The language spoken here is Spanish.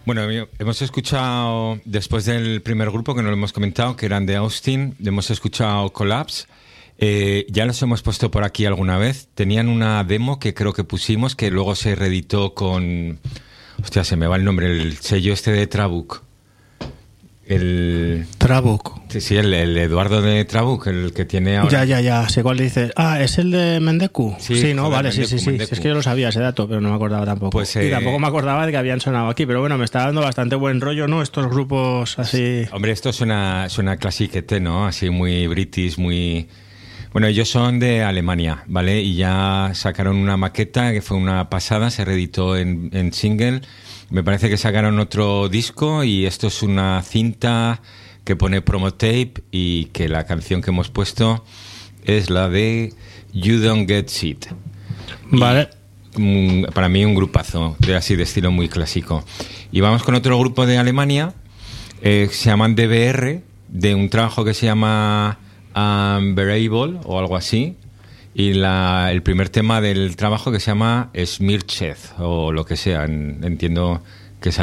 Bueno, hemos escuchado, después del primer grupo que no lo hemos comentado, que eran de Austin, hemos escuchado Collapse. Ya los hemos puesto por aquí alguna vez. Tenían una demo que creo que pusimos, que luego se reeditó con... Hostia, se me va el nombre, el sello este de Trabuc. Trabuc. Sí, el Eduardo de Trabuc, el que tiene ahora... Ya, sé cuál dices. Ah, ¿es el de Mendeku? Sí, no, joder, vale, Mendeku, sí. Mendeku. Es que yo lo sabía ese dato, pero no me acordaba tampoco. Pues, y tampoco me acordaba de que habían sonado aquí, pero bueno, me está dando bastante buen rollo, ¿no? Estos grupos así... Hombre, esto suena clasiquete, ¿no? Así muy british, muy... Bueno, ellos son de Alemania, ¿vale? Y ya sacaron una maqueta que fue una pasada, se reeditó en single. Me parece que sacaron otro disco y esto es una cinta que pone promo tape y que la canción que hemos puesto es la de You Don't Get Shit. Vale. Para mí un grupazo, de estilo muy clásico. Y vamos con otro grupo de Alemania, se llaman DBR, de un trabajo que se llama Unbearable o algo así. Y el primer tema del trabajo que se llama Smirched o lo que sea, entiendo